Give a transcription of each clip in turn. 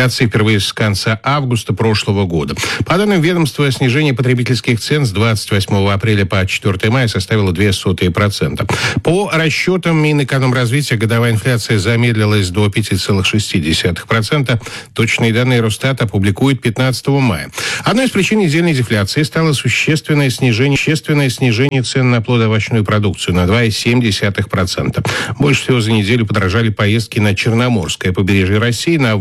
инфляции впервые с конца августа прошлого года. По данным ведомства, снижение потребительских цен с 28 апреля по 4 мая составило 0,02%. По расчетам Минэкономразвития годовая инфляция замедлилась до 5,6%. Точные данные Росстат опубликует 15 мая. Одной из причин недельной дефляции стало существенное снижение цен на плодоовощную продукцию на 2,7%. Больше всего за неделю подорожали поездки на Черноморское побережье России на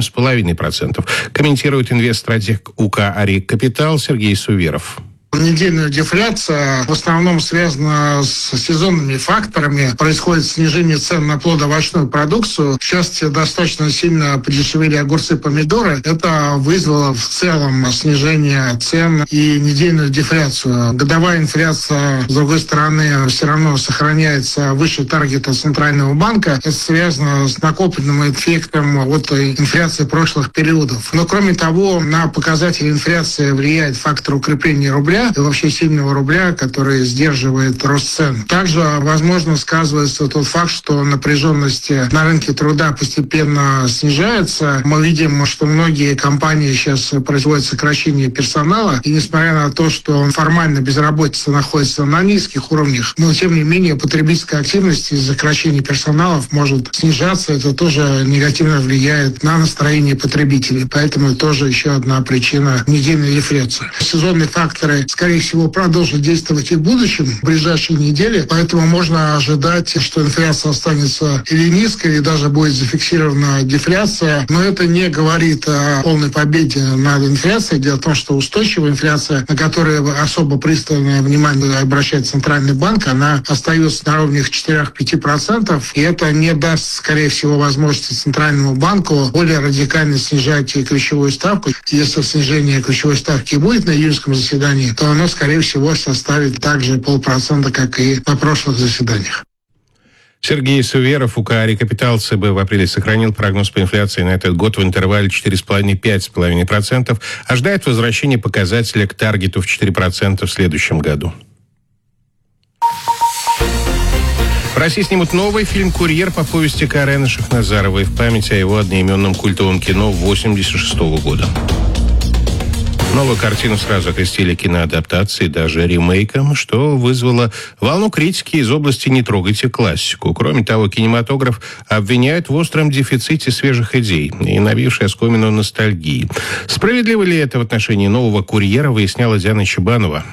8,5%. Комментирует инвестстратег УК «Ари Капитал» Сергей Суверов. Недельная дефляция в основном связана с сезонными факторами. Происходит снижение цен на плодоовощную продукцию. В частности, достаточно сильно подешевели огурцы и помидоры. Это вызвало в целом снижение цен и недельную дефляцию. Годовая инфляция, с другой стороны, все равно сохраняется выше таргета Центрального банка. Это связано с накопленным эффектом от инфляции прошлых периодов. Но кроме того, на показатели инфляции влияет фактор укрепления рубля и вообще сильного рубля, который сдерживает рост цен. Также, возможно, сказывается тот факт, что напряженность на рынке труда постепенно снижается. Мы видим, что многие компании сейчас производят сокращение персонала, и несмотря на то, что формально безработица находится на низких уровнях, но тем не менее потребительская активность из-за сокращения персоналов может снижаться. Это тоже негативно влияет на настроение потребителей. Поэтому это тоже еще одна причина недельной дефляции. Сезонные факторы, скорее всего, продолжат действовать и в будущем, в ближайшие недели. Поэтому можно ожидать, что инфляция останется или низкой, или даже будет зафиксирована дефляция. Но это не говорит о полной победе над инфляцией. Дело в том, что устойчивая инфляция, на которую особо пристальное внимание обращает Центральный банк, она остается на уровне 4-5%. И это не даст, скорее всего, возможности Центральному банку более радикально снижать ключевую ставку. Если снижение ключевой ставки будет на июньском заседании, то оно, скорее всего, составит также 0,5%, как и на прошлых заседаниях. Сергей Суверов, УК «Ари Капитал», ЦБ в апреле сохранил прогноз по инфляции на этот год в интервале 4,5-5,5%, ожидает возвращения показателя к таргету в 4% в следующем году. В России снимут новый фильм «Курьер» по повести Карены Шахназаровой в память о его одноименном культовом кино 1986 года. Новую картину сразу окрестили киноадаптацией, даже ремейком, что вызвало волну критики из области «не трогайте классику». Кроме того, кинематограф обвиняют в остром дефиците свежих идей и навившей оскомину ностальгии. Справедливо ли это в отношении нового «Курьера», выясняла Диана Чебанова.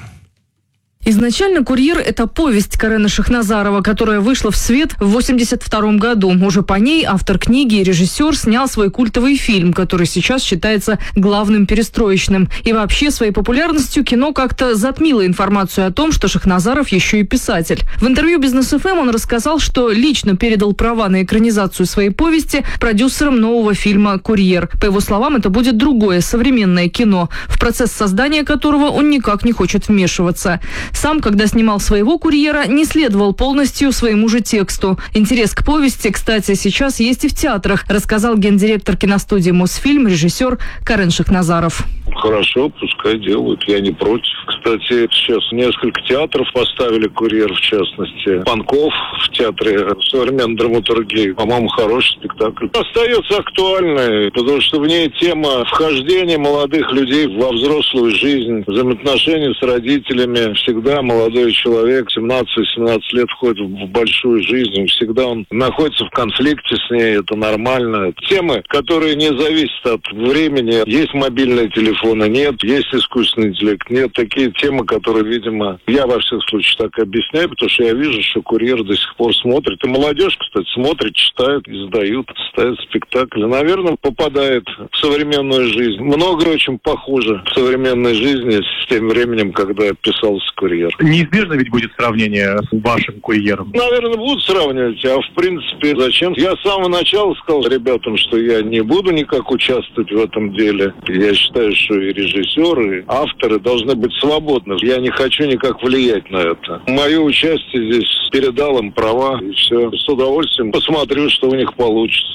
Изначально «Курьер» — это повесть Карены Шахназарова, которая вышла в свет в 1982 году. Уже по ней автор книги и режиссер снял свой культовый фильм, который сейчас считается главным перестроечным. И вообще своей популярностью кино как-то затмило информацию о том, что Шахназаров еще и писатель. В интервью «Бизнес ФМ» он рассказал, что лично передал права на экранизацию своей повести продюсерам нового фильма «Курьер». По его словам, это будет другое современное кино, в процесс создания которого он никак не хочет вмешиваться. Сам, когда снимал своего «Курьера», не следовал полностью своему же тексту. Интерес к повести, кстати, сейчас есть и в театрах, рассказал гендиректор киностудии «Мосфильм», режиссер Карен Шахназаров. Хорошо, пускай делают, я не против. Кстати, сейчас несколько театров поставили «Курьер», в частности. Панков в театре современной драматургии. По-моему, хороший спектакль. Остается актуальной, потому что в ней тема вхождения молодых людей во взрослую жизнь, взаимоотношения с родителями. Всегда молодой человек, 17-18 лет, входит в большую жизнь. Всегда он находится в конфликте с ней, это нормально. Темы, которые не зависят от времени. Есть мобильные телефоны, нет. Есть искусственный интеллект, нет. Такие темы, которые, видимо, я во всех случаях так объясняю, потому что я вижу, что «Курьер» до сих пор смотрит. И молодежь, кстати, смотрит, читает, издают, ставят спектакли. Наверное, попадает в современную жизнь. Многое очень похоже в современной жизни с тем временем, когда писался «Курьер». Неизбежно ведь будет сравнение с вашим «Курьером». Наверное, будут сравнивать, а в принципе зачем? Я с самого начала сказал ребятам, что я не буду никак участвовать в этом деле. Я считаю, что и режиссеры, и авторы должны быть свободны. Я не хочу никак влиять на это. Мое участие здесь передал им права, и все. С удовольствием посмотрю, что у них получится.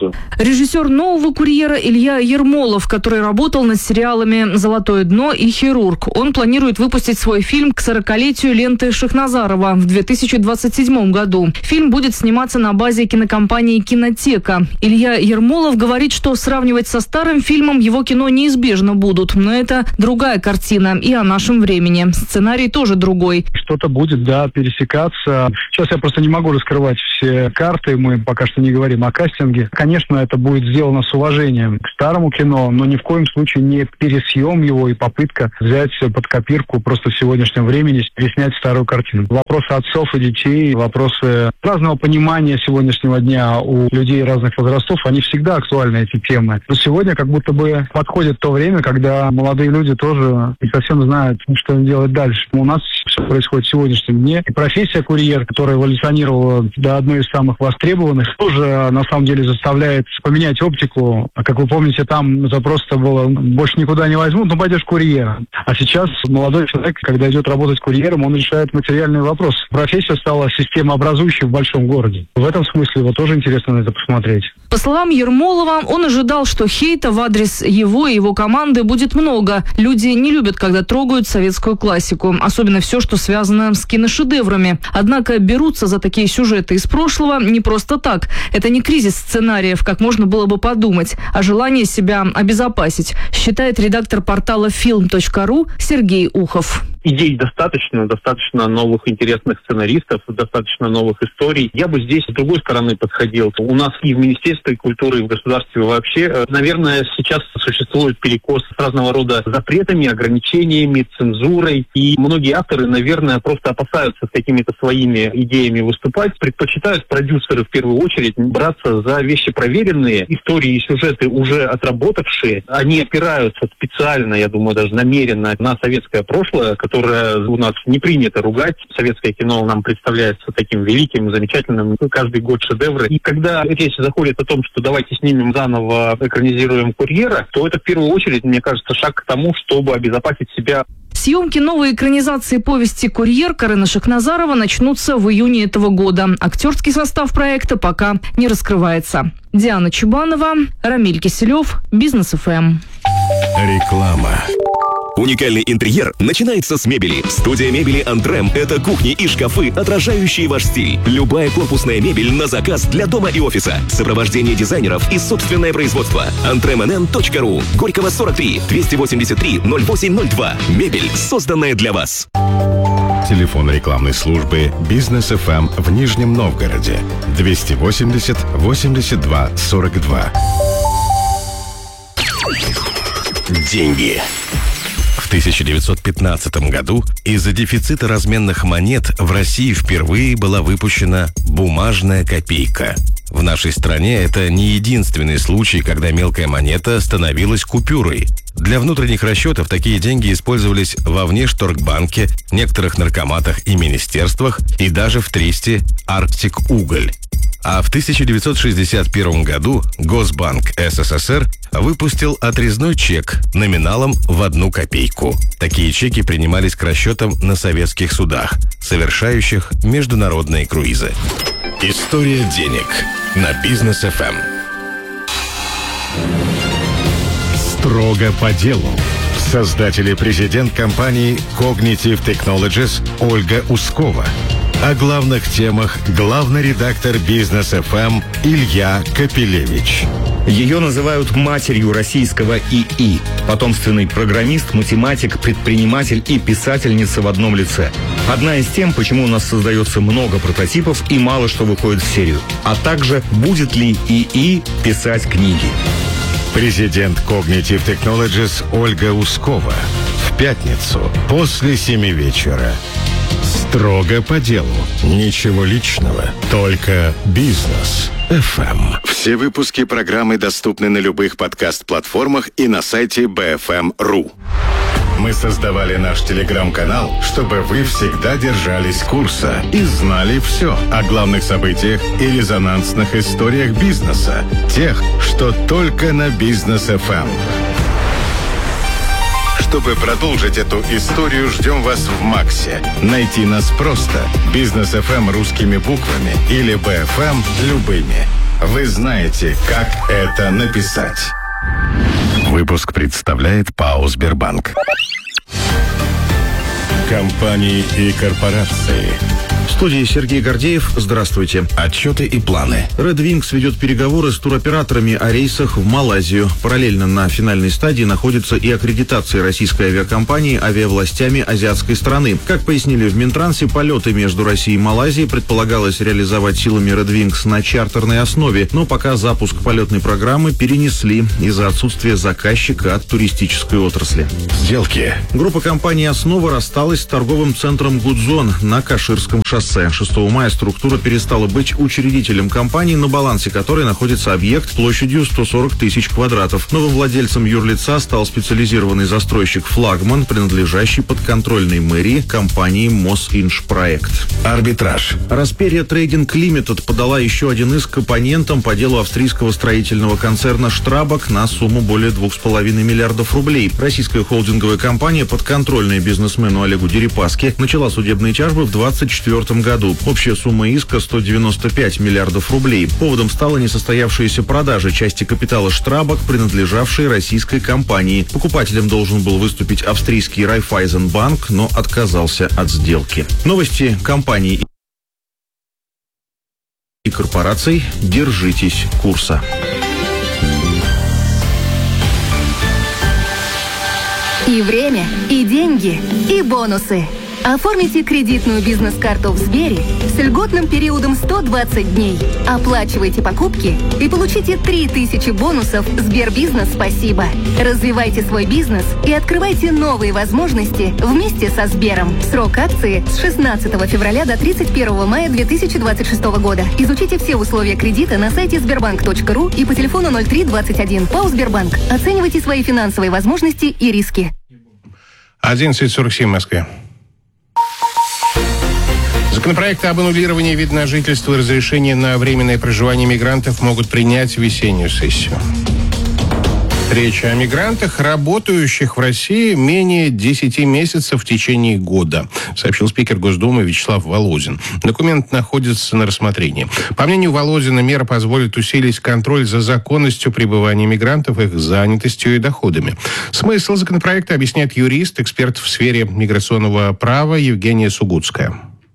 работа. Режиссер «Нового курьера» Илья Ермолов, который работал над сериалами «Золотое дно» и «Хирург». Он планирует выпустить свой фильм к 40-летию ленты Шахназарова в 2027 году. Фильм будет сниматься на базе кинокомпании «Кинотека». Илья Ермолов говорит, что сравнивать со старым фильмом его кино неизбежно будут. Но это другая картина и о нашем времени. Сценарий тоже другой. Что-то будет, да, пересекаться. Сейчас я просто не могу раскрывать все карты, мы пока что не говорим о кастинге. Конечно, это будет сделано с уважением к старому кино, но ни в коем случае не пересъем его и попытка взять под копирку просто в сегодняшнем времени переснять старую картину. Вопросы отцов и детей, вопросы разного понимания сегодняшнего дня у людей разных возрастов, они всегда актуальны, эти темы. Но сегодня как будто бы подходит то время, когда молодые люди тоже не совсем знают, что им делать дальше. У нас все происходит в сегодняшнем дне. И профессия курьер, которая эволюционировала до одной из самых востребованных, тоже на самом деле заставляет поменять оптику. А как вы помните, там это просто было больше никуда не возьмут, ну пойдешь курьером. А сейчас молодой человек, когда идет работать курьером, он решает материальный вопрос. Профессия стала системообразующей в большом городе. В этом смысле вот тоже интересно на это посмотреть. По словам Ермолова, он ожидал, что хейта в адрес его и его команды будет много. Люди не любят, когда трогают советскую классику, особенно все, что связано с киношедеврами. Однако берутся за такие сюжеты из прошлого не просто так. Это не кризис сценариев, как можно было бы подумать, а желание себя обезопасить, считает редактор портала film.ru Сергей Ухов. Идей достаточно новых интересных сценаристов, достаточно новых историй. Я бы здесь с другой стороны подходил. У нас и в Министерстве культуры, и в государстве вообще, наверное, сейчас существует перекос с разного рода запретами, ограничениями, цензурой. И многие авторы, наверное, просто опасаются с какими-то своими идеями выступать. Предпочитают продюсеры в первую очередь браться за вещи проверенные, истории и сюжеты уже отработавшие. Они опираются специально, я думаю, даже намеренно на советское прошлое, которое у нас не принято ругать. Советское кино нам представляется таким великим, замечательным. Каждый год шедевры. И когда речь заходит о том, что давайте снимем заново, экранизируем «Курьера», то это в первую очередь, мне кажется, шаг к тому, чтобы обезопасить себя. Съемки новой экранизации повести «Курьер» Карена Шахназарова начнутся в июне этого года. Актерский состав проекта пока не раскрывается. Диана Чубанова, Рамиль Киселев, Бизнес ФМ. Реклама. Уникальный интерьер начинается с мебели. Студия мебели «Антрем» — это кухни и шкафы, отражающие ваш стиль. Любая корпусная мебель на заказ для дома и офиса. Сопровождение дизайнеров и собственное производство. antremnn.ru. Горького 43, 283 0802. Мебель, созданная для вас. Телефон рекламной службы «Бизнес ФМ» в Нижнем Новгороде. 280 82 42. Деньги. В 1915 году из-за дефицита разменных монет в России впервые была выпущена бумажная копейка. В нашей стране это не единственный случай, когда мелкая монета становилась купюрой. Для внутренних расчетов такие деньги использовались во Внешторгбанке, некоторых наркоматах и министерствах и даже в тресте «Арктик-Уголь». А в 1961 году Госбанк СССР выпустил отрезной чек номиналом в 1 копейку. Такие чеки принимались к расчетам на советских судах, совершающих международные круизы. История денег на Бизнес ФМ. Строго по делу. Создатель и президент компании Cognitive Technologies Ольга Ускова. О главных темах главный редактор Бизнес ФМ Илья Капелевич. Ее называют матерью российского ИИ. Потомственный программист, математик, предприниматель и писательница в одном лице. Одна из тем, почему у нас создается много прототипов и мало что выходит в серию. А также, будет ли ИИ писать книги. Президент Cognitive Technologies Ольга Ускова. В пятницу после 7 вечера. Строго по делу. Ничего личного. Только Бизнес ФМ. Все выпуски программы доступны на любых подкаст-платформах и на сайте BFM.ru. Мы создавали наш телеграм-канал, чтобы вы всегда держались курса и знали все о главных событиях и резонансных историях бизнеса. Тех, что только на Бизнес ФМ. Чтобы продолжить эту историю, ждем вас в Максе. Найти нас просто. Бизнес ФМ русскими буквами или БФМ любыми. Вы знаете, как это написать. Выпуск представляет ПАО «Сбербанк». Компании и корпорации. В студии Сергей Гордеев. Здравствуйте. Отчеты и планы. Red Wings ведет переговоры с туроператорами о рейсах в Малайзию. Параллельно на финальной стадии находится и аккредитация российской авиакомпании авиавластями азиатской страны. Как пояснили в Минтрансе, полеты между Россией и Малайзией предполагалось реализовать силами Red Wings на чартерной основе, но пока запуск полетной программы перенесли из-за отсутствия заказчика от туристической отрасли. Сделки. Группа компаний «Основа» рассталась с торговым центром «Гудзон» на Каширском шоссе. 6 мая структура перестала быть учредителем компании, на балансе которой находится объект площадью 140 тысяч квадратов. Новым владельцем юрлица стал специализированный застройщик «Флагман», принадлежащий подконтрольной мэрии компании «Мосинжпроект». Арбитраж. Расперья Трейдинг Лимитед подала еще один иск к оппонентам по делу австрийского строительного концерна «Штрабак» на сумму более 2,5 миллиардов рублей. Российская холдинговая компания, подконтрольная бизнесмену Олегу Дерипаске, начала судебные тяжбы в 2024 году. Общая сумма иска 195 миллиардов рублей. Поводом стала несостоявшаяся продажа части капитала «Штрабак», принадлежавшей российской компании. Покупателем должен был выступить австрийский Райффайзенбанк, но отказался от сделки. Новости компаний и корпораций. Держитесь курса. И время, и деньги, и бонусы. Оформите кредитную бизнес-карту в Сбере с льготным периодом 120 дней. Оплачивайте покупки и получите 3000 бонусов «Сбербизнес Спасибо». Развивайте свой бизнес и открывайте новые возможности вместе со Сбером. Срок акции с 16 февраля до 31 мая 2026 года. Изучите все условия кредита на сайте sberbank.ru и по телефону 0321. ПАО «Сбербанк». Оценивайте свои финансовые возможности и риски. 11:47 в Москве. Законопроекты об аннулировании вида на жительство и разрешении на временное проживание мигрантов могут принять в весеннюю сессию. Речь о мигрантах, работающих в России менее 10 месяцев в течение года, сообщил спикер Госдумы Вячеслав Володин. Документ находится на рассмотрении. По мнению Володина, мера позволит усилить контроль за законностью пребывания мигрантов, их занятостью и доходами. Смысл законопроекта объясняет юрист, эксперт в сфере миграционного права Евгения Сугутская.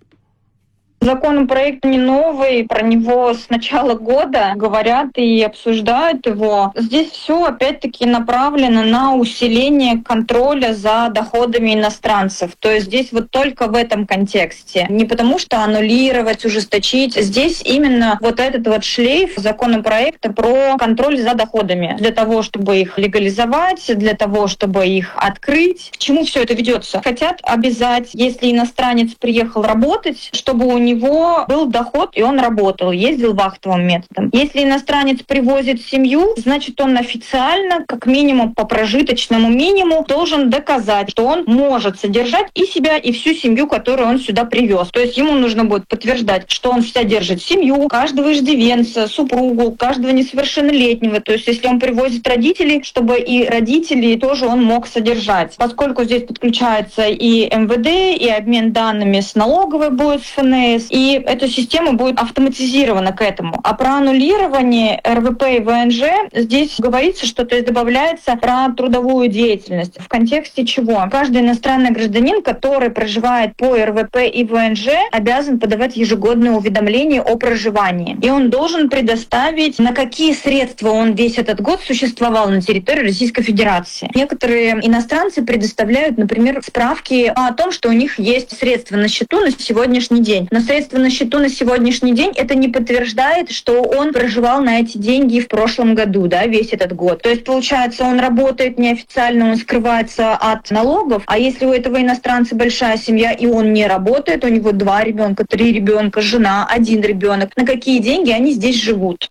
Законопроект не новый, про него с начала года говорят и обсуждают его. Здесь все опять-таки направлено на усиление контроля за доходами иностранцев. То есть здесь вот только в этом контексте. Не потому что аннулировать, ужесточить. Здесь именно вот этот вот шлейф законопроекта про контроль за доходами. Для того, чтобы их легализовать, для того, чтобы их открыть. К чему все это ведется? Хотят обязать, если иностранец приехал работать, чтобы у него был доход, и он работал, ездил вахтовым методом. Если иностранец привозит семью, значит, он официально, как минимум по прожиточному минимуму, должен доказать, что он может содержать и себя, и всю семью, которую он сюда привез. То есть ему нужно будет подтверждать, что он содержит семью, каждого иждивенца, супругу, каждого несовершеннолетнего. То есть если он привозит родителей, чтобы и родителей тоже он мог содержать. Поскольку здесь подключается и МВД, и обмен данными с налоговой будет, с ФНС, и эта система будет автоматизирована к этому. А про аннулирование РВП и ВНЖ здесь говорится, что то есть добавляется про трудовую деятельность. В контексте чего? Каждый иностранный гражданин, который проживает по РВП и ВНЖ, обязан подавать ежегодное уведомление о проживании. И он должен предоставить, на какие средства он весь этот год существовал на территории Российской Федерации. Некоторые иностранцы предоставляют, например, справки о том, что у них есть средства на счету на сегодняшний день. Но средства на счету на сегодняшний день это не подтверждает, что он проживал на эти деньги в прошлом году, да, весь этот год. То есть, получается, он работает неофициально, он скрывается от налогов, а если у этого иностранца большая семья и он не работает, у него 2 ребенка, 3 ребенка, жена, 1 ребенок, на какие деньги они здесь живут?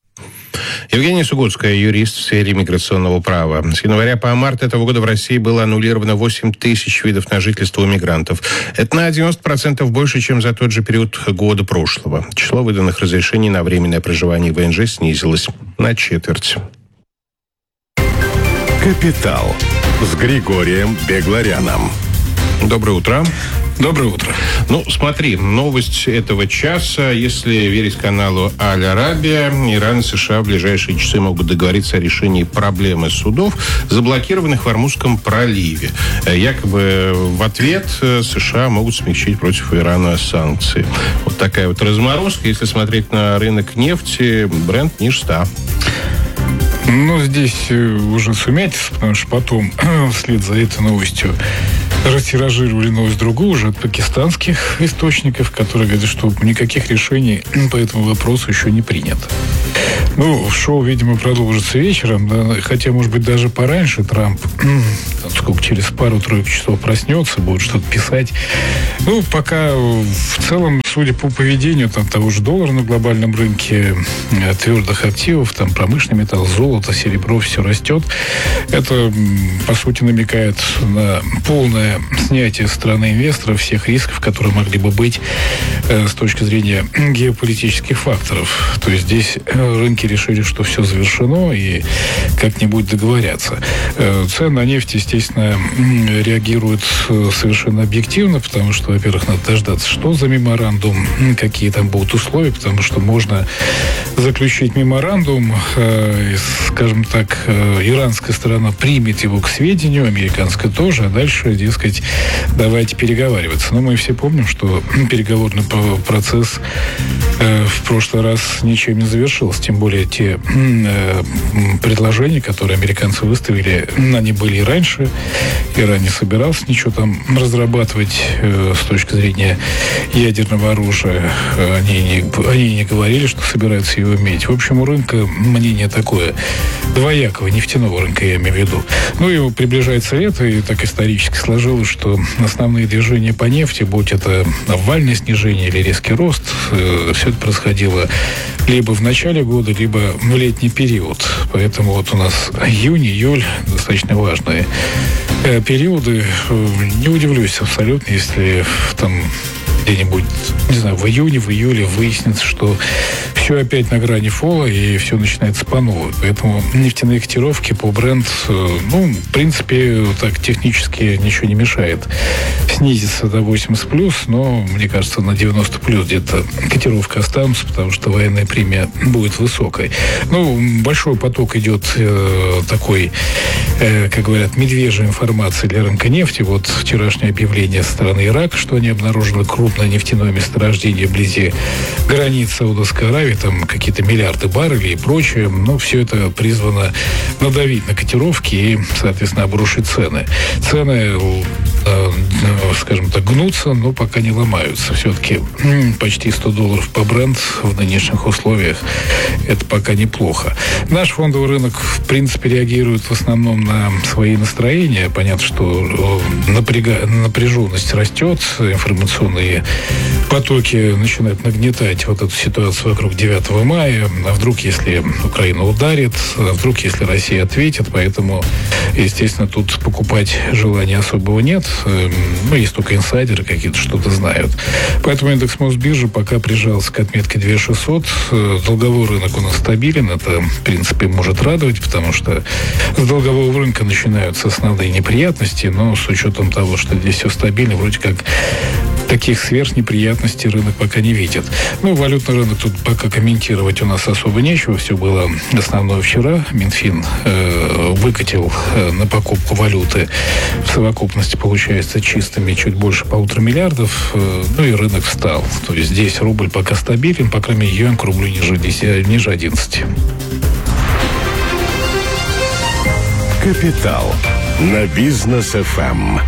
Евгения Сугутская, юрист в сфере миграционного права. С января по март этого года в России было аннулировано 8 тысяч видов на жительство у мигрантов. Это на 90% больше, чем за тот же период года прошлого. Число выданных разрешений на временное проживание в ВНЖ снизилось на 1/4. «Капитал» с Григорием Бегларяном. Доброе утро. Доброе утро. Ну, смотри, новость этого часа. Если верить каналу Аль-Арабия, Иран и США в ближайшие часы могут договориться о решении проблемы судов, заблокированных в Ормузском проливе. Якобы в ответ США могут смягчить против Ирана санкции. Вот такая вот разморозка. Если смотреть на рынок нефти, Брент ниже 100. Ну, здесь уже сумятица, потому что потом, вслед за этой новостью, растиражировали новость другую, уже от пакистанских источников, которые говорят, что никаких решений по этому вопросу еще не принято. Ну, шоу, видимо, продолжится вечером, да, хотя, может быть, даже пораньше Трамп, через пару-тройку часов проснется, будет что-то писать. Ну, пока в целом, судя по поведению того же доллара на глобальном рынке, твердых активов, там промышленный металл, золото, серебро, все растет. Это, по сути, намекает на полное снятие со стороны инвесторов всех рисков, которые могли бы быть с точки зрения геополитических факторов. То есть здесь рынки решили, что все завершено и как-нибудь договорятся. Цены на нефть, естественно, реагируют совершенно объективно, потому что, во-первых, надо дождаться, что за меморандум, какие там будут условия, потому что можно заключить меморандум, скажем так, иранская сторона примет его к сведению, американская тоже, а дальше, дескать, давайте переговариваться. Но мы все помним, что переговорный процесс в прошлый раз ничем не завершился, тем более те предложения, которые американцы выставили, они были и раньше. Иран не собирался ничего там разрабатывать с точки зрения ядерного оружия. Они не говорили, что собираются его иметь. В общем, у рынка мнение такое двоякого, нефтяного рынка, я имею в виду. Ну и приближается лето, и так исторически сложилось, что основные движения по нефти, будь это обвальное снижение или резкий рост, все это происходило либо в начале года, либо в летний период. Поэтому вот у нас июнь, июль достаточно важные периоды. Не удивлюсь абсолютно, если там где-нибудь, не знаю, в июне, в июле выяснится, что все опять на грани фола, и все начинается по новой. Поэтому нефтяные котировки по Brent, в принципе, так технически ничего не мешает снизиться до 80+, но, мне кажется, на 90+ где-то котировка останутся, потому что военная премия будет высокой. Большой поток идет такой, как говорят, медвежьей информации для рынка нефти. Вот вчерашнее объявление со стороны Ирака, что они обнаружили крупное нефтяное месторождение вблизи границ Саудовской Аравии, там какие-то миллиарды баррелей и прочее. Все это призвано надавить на котировки и, соответственно, обрушить цены. Цены, скажем так, гнутся, но пока не ломаются. Все-таки почти $100 по Brent в нынешних условиях — это пока неплохо. Наш фондовый рынок, в принципе, реагирует в основном на свои настроения. Понятно, что напряженность растет, информационные потоки начинают нагнетать вот эту ситуацию вокруг 9 мая. А вдруг, если Украина ударит, а вдруг, если Россия ответит. Поэтому, естественно, тут покупать желания особого нет. Есть только инсайдеры какие-то, что-то знают. Поэтому индекс Мосбиржи пока прижался к отметке 2600. Долговой рынок у нас стабилен. Это, в принципе, может радовать, потому что с долгового рынка начинаются основные неприятности, но с учетом того, что здесь все стабильно, вроде как таких сверхнеприятностей рынок пока не видит. Валютный рынок тут пока комментировать у нас особо нечего. Все было основное вчера. Минфин выкатил на покупку валюты в совокупности, получается, чистыми чуть больше 1,5 миллиарда. И рынок встал. То есть здесь рубль пока стабилен, по крайней мере, юань к рублю ниже 11. Капитал на Бизнес ФМ.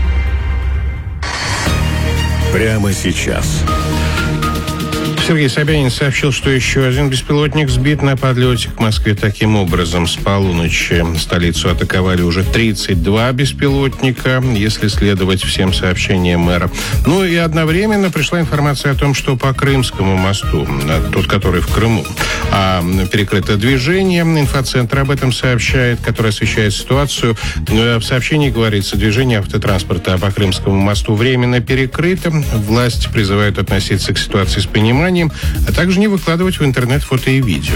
Прямо сейчас. Сергей Собянин сообщил, что еще один беспилотник сбит на подлете к Москве. Таким образом, с полуночи столицу атаковали уже 32 беспилотника, если следовать всем сообщениям мэра. И одновременно пришла информация о том, что по Крымскому мосту, тот, который в Крыму, перекрыто движение. Инфоцентр об этом сообщает, который освещает ситуацию. В сообщении говорится, движение автотранспорта по Крымскому мосту временно перекрыто. Власти призывают относиться к ситуации с пониманием, а также не выкладывать в интернет фото и видео.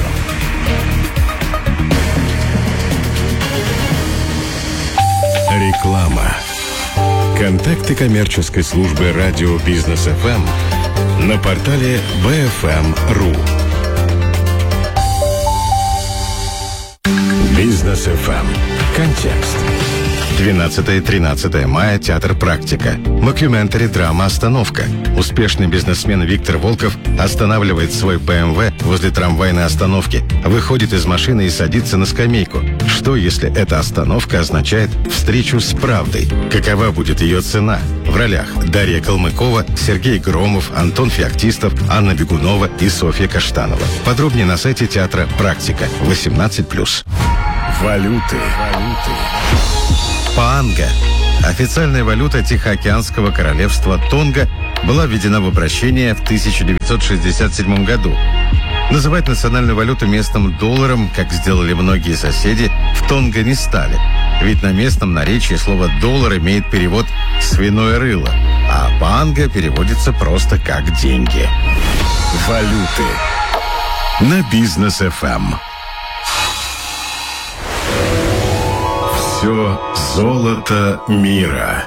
Реклама. Контакты коммерческой службы радио «Бизнес ФМ» на портале bfm.ru. «Бизнес ФМ». Контекст. 12-13 мая. Театр «Практика». Мокюментари драма «Остановка». Успешный бизнесмен Виктор Волков останавливает свой БМВ возле трамвайной остановки, выходит из машины и садится на скамейку. Что, если эта остановка означает встречу с правдой? Какова будет ее цена? В ролях Дарья Калмыкова, Сергей Громов, Антон Феоктистов, Анна Бегунова и Софья Каштанова. Подробнее на сайте театра «Практика». 18+. Валюты. Паанга. Официальная валюта Тихоокеанского королевства Тонга была введена в обращение в 1967 году. Называть национальную валюту местным долларом, как сделали многие соседи, в Тонго не стали. Ведь на местном наречии слово «доллар» имеет перевод «свиное рыло», а паанга переводится просто как «деньги». Валюты. На Бизнес ФМ. Все золото мира.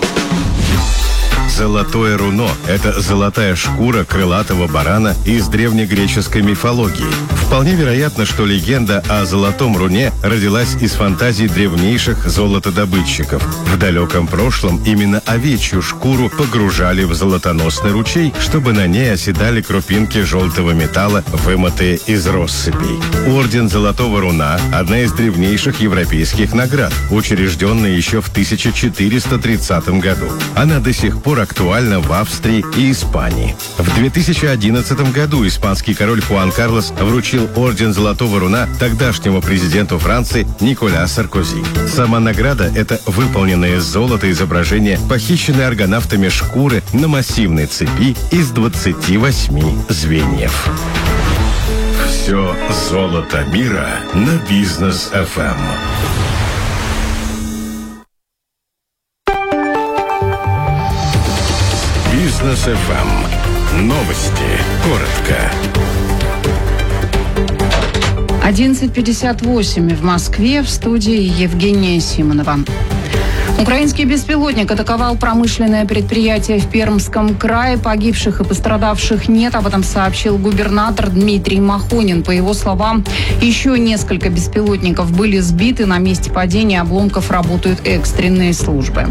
Золотое руно – это золотая шкура крылатого барана из древнегреческой мифологии. Вполне вероятно, что легенда о золотом руне родилась из фантазий древнейших золотодобытчиков. В далеком прошлом именно овечью шкуру погружали в золотоносный ручей, чтобы на ней оседали крупинки желтого металла, вымытые из россыпей. Орден Золотого руна – одна из древнейших европейских наград, учрежденная еще в 1430 году. Она до сих пор актуальна в Австрии и Испании. В 2011 году испанский король Хуан Карлос вручил орден Золотого руна тогдашнему президенту Франции Николя Саркози. Сама награда – это выполненное из золота изображение похищенной аргонавтами шкуры на массивной цепи из 28 звеньев. Все золото мира на Бизнес ФМ. Бизнес ФМ. Новости. Коротко. 11:58 в Москве. В студии Евгения Симонова. Украинский беспилотник атаковал промышленное предприятие в Пермском крае. Погибших и пострадавших нет. Об этом сообщил губернатор Дмитрий Махонин. По его словам, еще несколько беспилотников были сбиты. На месте падения обломков работают экстренные службы.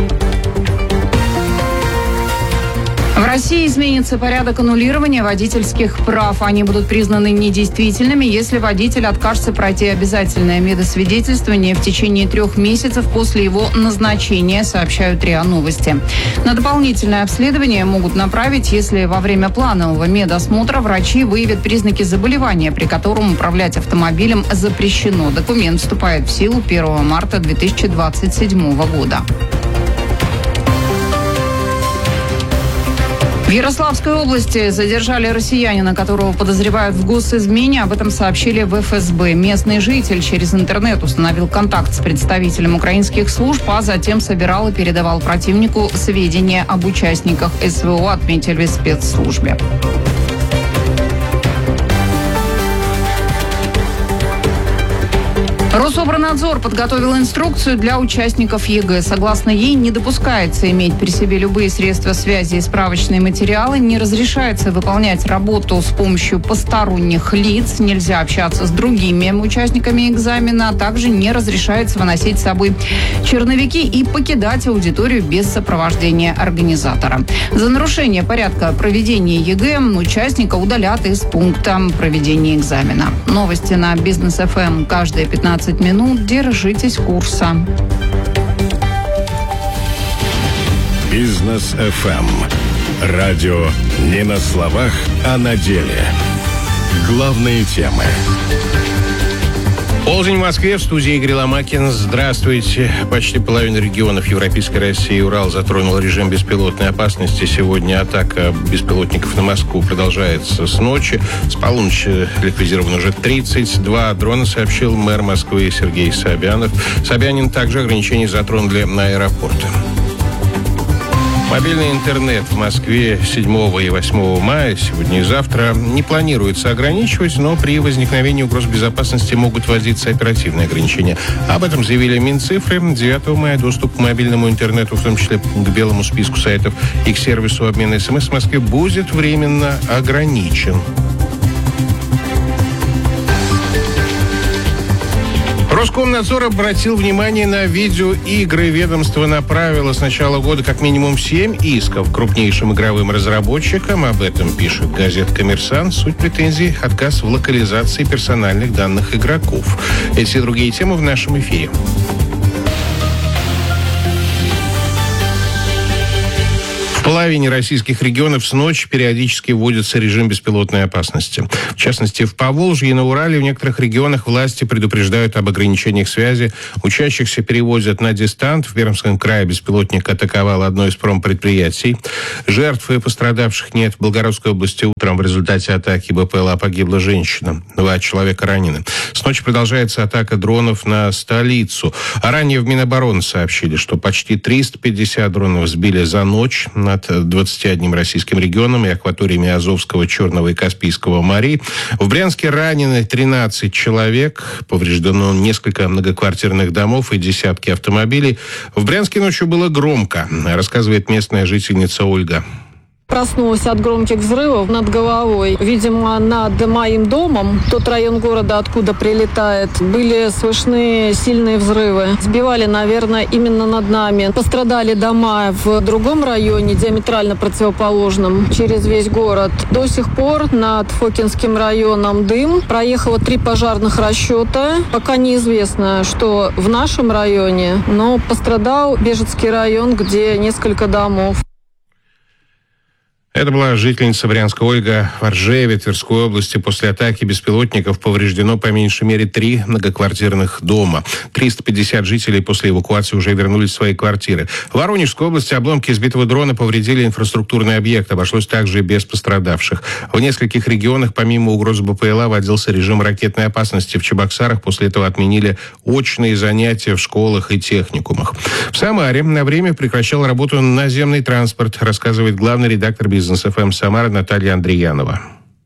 В России изменится порядок аннулирования водительских прав. Они будут признаны недействительными, если водитель откажется пройти обязательное медосвидетельствование в течение 3 месяцев после его назначения, сообщают РИА Новости. На дополнительное обследование могут направить, если во время планового медосмотра врачи выявят признаки заболевания, при котором управлять автомобилем запрещено. Документ вступает в силу 1 марта 2027 года. В Ярославской области задержали россиянина, которого подозревают в госизмене. Об этом сообщили в ФСБ. Местный житель через интернет установил контакт с представителем украинских служб, а затем собирал и передавал противнику сведения об участниках СВО, отметили в спецслужбе. Рособорнадзор подготовил инструкцию для участников ЕГЭ. Согласно ей, не допускается иметь при себе любые средства связи и справочные материалы, не разрешается выполнять работу с помощью посторонних лиц, нельзя общаться с другими участниками экзамена, а также не разрешается выносить с собой черновики и покидать аудиторию без сопровождения организатора. За нарушение порядка проведения ЕГЭ участника удалят из пункта проведения экзамена. Новости на Бизнес ФМ каждые 15 минут. Держитесь курса. Бизнес ФМ. Радио не на словах, а на деле. Главные темы. Полдень в Москве, в студии Игорь Ломакин. Здравствуйте. Почти половина регионов Европейской России и Урал затронул режим беспилотной опасности. Сегодня атака беспилотников на Москву продолжается с ночи. С полуночи ликвидировано уже 32 дрона, сообщил мэр Москвы Сергей Собянин. Собянин также ограничения затронули на аэропорты. Мобильный интернет в Москве 7 и 8 мая, сегодня и завтра, не планируется ограничивать, но при возникновении угроз безопасности могут вводиться оперативные ограничения. Об этом заявили Минцифры. 9 мая доступ к мобильному интернету, в том числе к белому списку сайтов и к сервису обмена СМС в Москве, будет временно ограничен. Роскомнадзор обратил внимание на видеоигры. Ведомство направило с начала года как минимум 7 исков крупнейшим игровым разработчикам. Об этом пишет газета «Коммерсант». Суть претензий – отказ в локализации персональных данных игроков. Эти и другие темы в нашем эфире. В половине российских регионов с ночи периодически вводится режим беспилотной опасности. В частности, в Поволжье и на Урале в некоторых регионах власти предупреждают об ограничениях связи. Учащихся перевозят на дистант. В Пермском крае беспилотник атаковал одно из промпредприятий. Жертв и пострадавших нет. В Белгородской области утром в результате атаки БПЛА погибла женщина. 2 человека ранены. С ночи продолжается атака дронов на столицу. А ранее в Минобороны сообщили, что почти 350 дронов сбили за ночь над 21 российским регионом и акваториями Азовского, Черного и Каспийского морей. В Брянске ранены 13 человек, повреждено несколько многоквартирных домов и десятки автомобилей. В Брянске ночью было громко, рассказывает местная жительница Ольга. Проснулась от громких взрывов над головой. Видимо, над моим домом, тот район города, откуда прилетает, были слышны сильные взрывы. Сбивали, наверное, именно над нами. Пострадали дома в другом районе, диаметрально противоположном, через весь город. До сих пор над Фокинским районом дым. Проехало 3 пожарных расчета. Пока неизвестно, что в нашем районе, но пострадал Бежецкий район, где несколько домов. Это была жительница Брянска Ольга. В Оржеве, Тверской области, после атаки беспилотников повреждено по меньшей мере 3 многоквартирных дома. 350 жителей после эвакуации уже вернулись в свои квартиры. В Воронежской области обломки сбитого дрона повредили инфраструктурный объект. Обошлось также без пострадавших. В нескольких регионах, помимо угрозы БПЛА, вводился режим ракетной опасности. В Чебоксарах после этого отменили очные занятия в школах и техникумах. В Самаре на время прекращал работу наземный транспорт, рассказывает главный редактор «Бизнес ФМ» Самара Наталья Андреянова.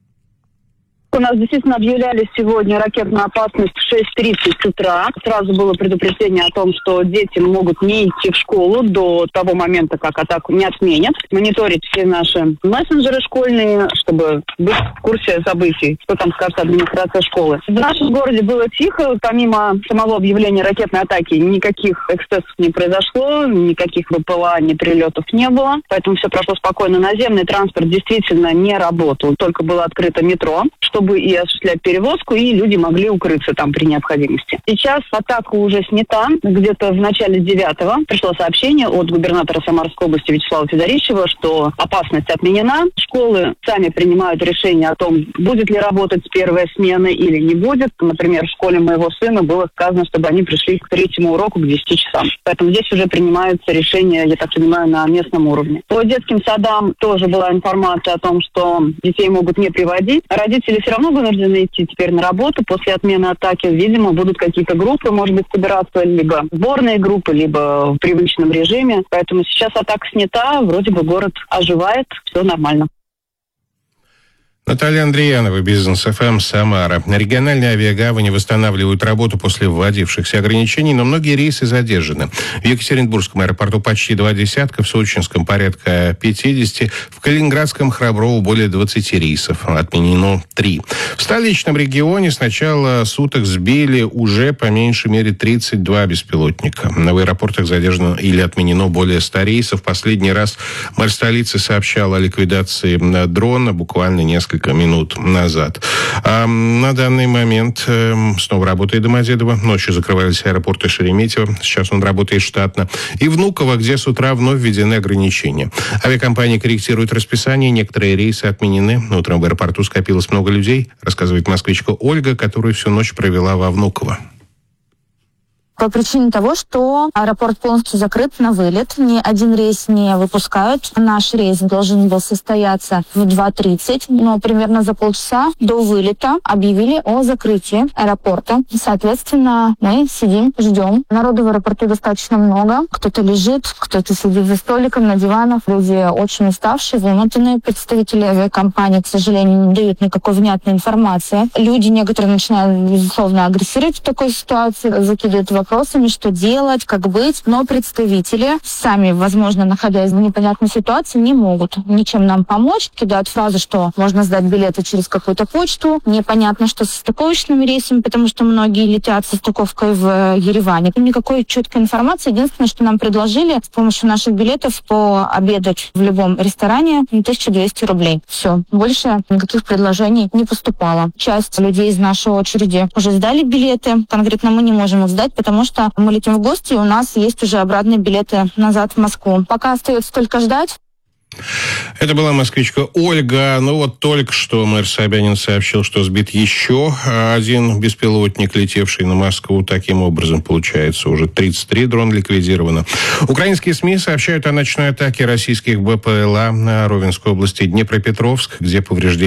У нас действительно объявляли сегодня ракетную опасность в 6:30 утра. Сразу было предупреждение о том, что дети могут не идти в школу до того момента, как атаку не отменят. Мониторить все наши мессенджеры школьные, чтобы быть в курсе событий, что там скажет администрация школы. В нашем городе было тихо. Помимо самого объявления ракетной атаки никаких эксцессов не произошло, никаких БПЛА, ни прилетов не было. Поэтому все прошло спокойно. Наземный транспорт действительно не работал. Только было открыто метро, чтобы и осуществлять перевозку, и люди могли укрыться там при необходимости. Сейчас атака уже снята. Где-то в начале 9-го пришло сообщение от губернатора Самарской области Вячеслава Федорищева, что опасность отменена. Школы сами принимают решение о том, будет ли работать первая смена или не будет. Например, в школе моего сына было сказано, чтобы они пришли к 3-му уроку к 10 часам. Поэтому здесь уже принимаются решения, я так понимаю, на местном уровне. По детским садам тоже была информация о том, что детей могут не приводить. Родители все равно вынуждены идти теперь на работу после отмены атаки. Видимо, будут какие-то группы, может быть, собираться, либо сборные группы, либо в привычном режиме. Поэтому сейчас атака снята, вроде бы город оживает, все нормально. Наталья Андреянова, Бизнес ФМ, Самара. Региональные авиагавани восстанавливают работу после вводившихся ограничений, но многие рейсы задержаны. В Екатеринбургском аэропорту почти 2 десятка, в Сочинском порядка 50, в Калининградском Храброво более 20 рейсов. Отменено 3. В столичном регионе с начала суток сбили уже по меньшей мере 32 беспилотника. В аэропортах задержано или отменено более 100 рейсов. Последний раз мэр столицы сообщал о ликвидации дрона буквально несколько минут назад. А на данный момент снова работает Домодедово. Ночью закрывались аэропорты Шереметьево. Сейчас он работает штатно. И Внуково, где с утра вновь введены ограничения. Авиакомпании корректируют расписание. Некоторые рейсы отменены. Утром в аэропорту скопилось много людей, рассказывает москвичка Ольга, которую всю ночь провела во Внуково. по причине того, что аэропорт полностью закрыт на вылет. Ни один рейс не выпускают. Наш рейс должен был состояться в 2:30, но примерно за полчаса до вылета объявили о закрытии аэропорта. Соответственно, мы сидим, ждем. Народу в аэропорту достаточно много. Кто-то лежит, кто-то сидит за столиком, на диванах. Люди очень уставшие, вымотанные. Представители авиакомпании, к сожалению, не дают никакой внятной информации. Люди некоторые начинают, безусловно, агрессировать в такой ситуации, закидывают вопросами, что делать, как быть. Но представители, сами, возможно, находясь в непонятной ситуации, не могут ничем нам помочь. Кидают фразы, что можно сдать билеты через какую-то почту. Непонятно, что со стыковочными рейсами, потому что многие летят со стыковкой в Ереване. Никакой четкой информации. Единственное, что нам предложили с помощью наших билетов пообедать в любом ресторане 1200 рублей. Все. Больше никаких предложений не поступало. Часть людей из нашей очереди уже сдали билеты. Конкретно мы не можем их сдать, потому что мы летим в гости, и у нас есть уже обратные билеты назад в Москву. Пока остается только ждать. Это была москвичка Ольга. Ну вот только что мэр Собянин сообщил, что сбит еще один беспилотник, летевший на Москву. Таким образом, получается, уже 33 дрона ликвидировано. Украинские СМИ сообщают о ночной атаке российских БПЛА на Ровенской области Днепропетровск, где повреждения